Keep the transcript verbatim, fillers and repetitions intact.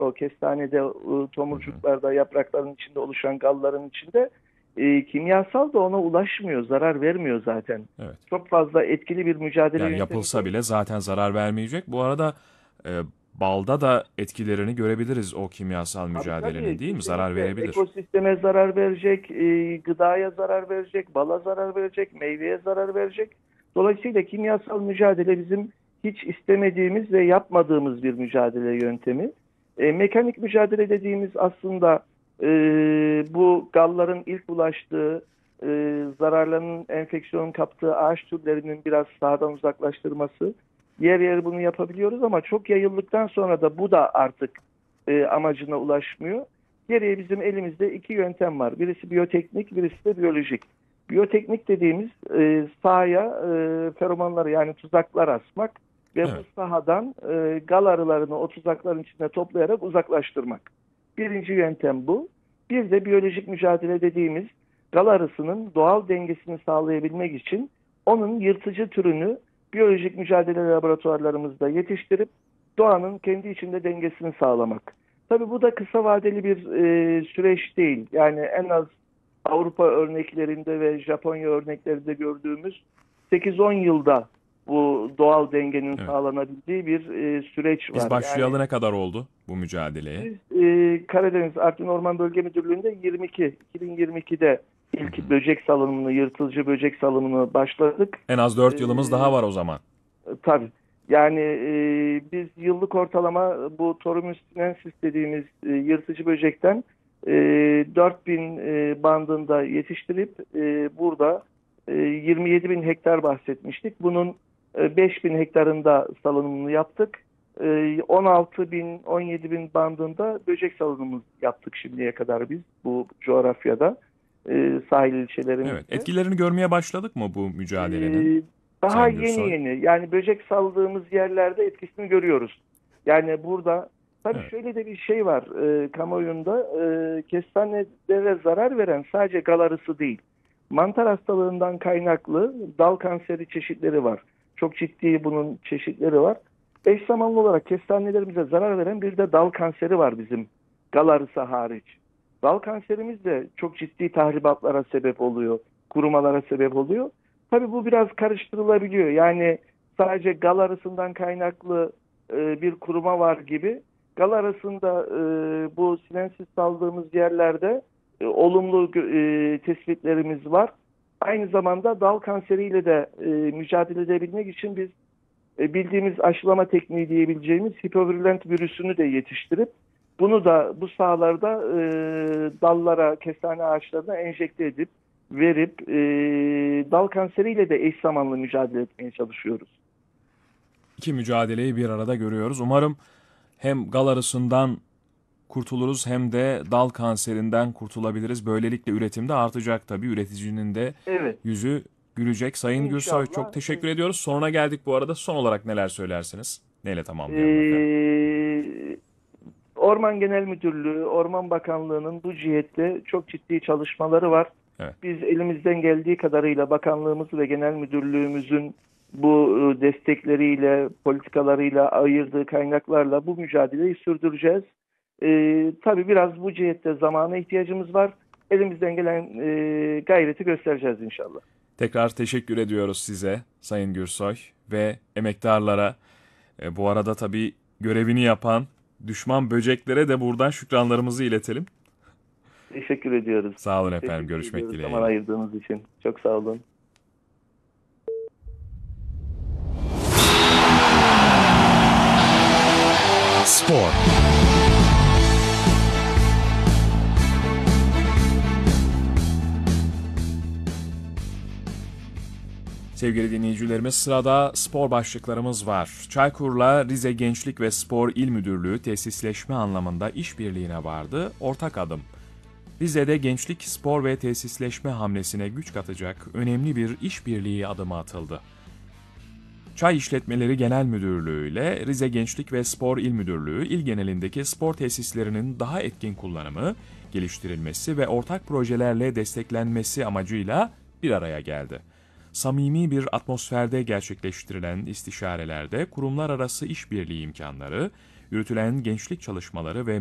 o kestanede, e, tomurcuklarda, yaprakların içinde oluşan galların içinde e, kimyasal da ona ulaşmıyor, zarar vermiyor zaten. Evet. Çok fazla etkili bir mücadele Yani yöntemi yapılsa değil. bile zaten zarar vermeyecek. Bu arada e, balda da etkilerini görebiliriz o kimyasal Tabii mücadelenin, tabii, değil mi? Zarar kesinlikle. verebilir. Ekosisteme zarar verecek, e, gıdaya zarar verecek, bala zarar verecek, meyveye zarar verecek. Dolayısıyla kimyasal mücadele bizim hiç istemediğimiz ve yapmadığımız bir mücadele yöntemi. E, mekanik mücadele dediğimiz aslında e, bu galların ilk bulaştığı, e, zararların, enfeksiyonun kaptığı ağaç türlerinin biraz sahadan uzaklaştırması. Yer yer bunu yapabiliyoruz ama çok yayıldıktan sonra da bu da artık e, amacına ulaşmıyor. Geriye bizim elimizde iki yöntem var. Birisi biyoteknik, birisi de biyolojik. Biyoteknik dediğimiz e, sahaya e, feromonları, yani tuzaklar asmak ve bu Evet. sahadan e, gal arılarını o tuzakların içine toplayarak uzaklaştırmak. Birinci yöntem bu. Bir de biyolojik mücadele dediğimiz, gal arısının doğal dengesini sağlayabilmek için onun yırtıcı türünü biyolojik mücadele laboratuvarlarımızda yetiştirip doğanın kendi içinde dengesini sağlamak. Tabii bu da kısa vadeli bir e, süreç değil. Yani en az Avrupa örneklerinde ve Japonya örneklerinde gördüğümüz sekiz on yılda bu doğal dengenin Evet. sağlanabildiği bir e, süreç Biz var. Yani başlayalı ne kadar oldu bu mücadeleye? biz e, Karadeniz Artvin Orman Bölge Müdürlüğü'nde yirmi iki, iki bin yirmi ikide Hı ilk hı. böcek salınımını, yırtıcı böcek salınımını başladık. En az E, dört yılımız daha var o zaman. Tabii. Yani e, biz yıllık ortalama bu Torumyus sinensis dediğimiz e, yırtıcı böcekten e, dört bin e, bandında yetiştirip e, burada e, yirmi yedi bin hektar bahsetmiştik. Bunun e, beş bin hektarında salınımını yaptık. E, on altı bin, on yedi bin bandında böcek salınımı yaptık şimdiye kadar biz bu coğrafyada, e, sahil Evet. ilçelerimizde. Etkilerini görmeye başladık mı bu mücadelenin? Ee, Daha Sayın yeni Gürsoy. yeni, yani böcek saldığımız yerlerde etkisini görüyoruz. Yani burada tabii Evet. şöyle de bir şey var, e, kamuoyunda e, kestanelere zarar veren sadece gal arısı değil. Mantar hastalığından kaynaklı dal kanseri çeşitleri var. Çok ciddi bunun çeşitleri var. Eş zamanlı olarak kestanelerimize zarar veren bir de dal kanseri var bizim, gal arısı hariç. Dal kanserimiz de çok ciddi tahribatlara sebep oluyor, kurumalara sebep oluyor. Tabii bu biraz karıştırılabiliyor. Yani sadece gal arasından kaynaklı e, bir kuruma var gibi. Gal arasında e, bu sinensis saldığımız yerlerde e, olumlu e, tespitlerimiz var. Aynı zamanda dal kanseriyle de e, mücadele edebilmek için biz e, bildiğimiz aşılama tekniği diyebileceğimiz hipovirulent virüsünü de yetiştirip bunu da bu sahalarda e, dallara, kestane ağaçlarına enjekte edip verip e, dal kanseriyle de eş zamanlı mücadele etmeye çalışıyoruz. İki mücadeleyi bir arada görüyoruz. Umarım hem gal arısından kurtuluruz hem de dal kanserinden kurtulabiliriz. Böylelikle üretim de artacak tabii. Üreticinin de Evet, yüzü gülecek. Sayın Gürsoy, çok inşallah. teşekkür ediyoruz. Sonuna geldik bu arada. Son olarak neler söylersiniz? Neyle tamamlayalım efendim? E, Orman Genel Müdürlüğü, Orman Bakanlığı'nın bu cihette çok ciddi çalışmaları var. Evet. Biz elimizden geldiği kadarıyla bakanlığımız ve genel müdürlüğümüzün bu e, destekleriyle, politikalarıyla, ayırdığı kaynaklarla bu mücadeleyi sürdüreceğiz. Ee, tabii biraz bu cihette zamana ihtiyacımız var. Elimizden gelen e, gayreti göstereceğiz inşallah. Tekrar teşekkür ediyoruz size Sayın Gürsoy ve emektarlara. E, bu arada tabii görevini yapan düşman böceklere de buradan şükranlarımızı iletelim. Teşekkür ediyoruz. Sağ olun efendim. Teşekkür Görüşmek ediyoruz zaman dileğiyle. ayırdığınız için. Çok sağ olun. Spor. Sevgili dinleyicilerimiz, sırada spor başlıklarımız var. Çaykur'la Rize Gençlik ve Spor İl Müdürlüğü tesisleşme anlamında işbirliğine vardı. Ortak adım. Rize'de gençlik, spor ve tesisleşme hamlesine güç katacak önemli bir işbirliği adımı atıldı. Çay İşletmeleri Genel Müdürlüğü ile Rize Gençlik ve Spor İl Müdürlüğü, il genelindeki spor tesislerinin daha etkin kullanımı, geliştirilmesi ve ortak projelerle desteklenmesi amacıyla bir araya geldi. Samimi bir atmosferde gerçekleştirilen istişarelerde kurumlar arası işbirliği imkanları, yürütülen gençlik çalışmaları ve